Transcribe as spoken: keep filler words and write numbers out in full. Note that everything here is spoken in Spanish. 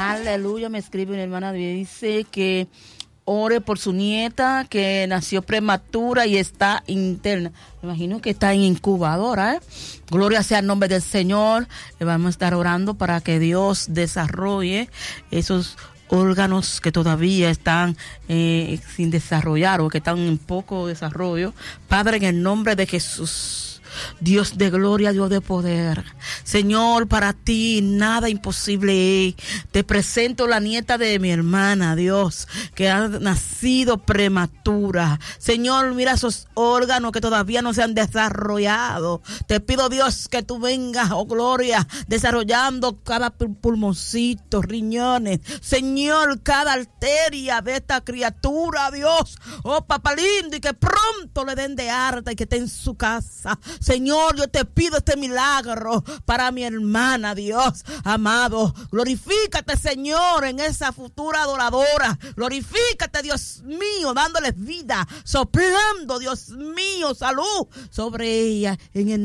Aleluya, me escribe una hermana, dice que ore por su nieta que nació prematura y está interna. Me imagino que está en incubadora, ¿eh? Gloria sea el nombre del Señor. Le vamos a estar orando para que Dios desarrolle esos órganos que todavía están eh, sin desarrollar o que están en poco desarrollo. Padre, en el nombre de Jesús, Dios de gloria, Dios de poder, Señor, para ti nada imposible. Te presento la nieta de mi hermana, Dios, que ha nacido prematura. Señor, mira esos órganos que todavía no se han desarrollado. Te pido, Dios, que tú vengas, oh gloria, desarrollando cada pulmoncito, riñones, Señor, cada arteria de esta criatura, Dios, oh papá lindo, y que pronto le den de harta y que esté en su casa. Señor, yo te pido este milagro para mi hermana, Dios amado. Glorifícate, Señor, en esa futura adoradora. Glorifícate, Dios mío, dándoles vida, soplando, Dios mío, salud sobre ella en el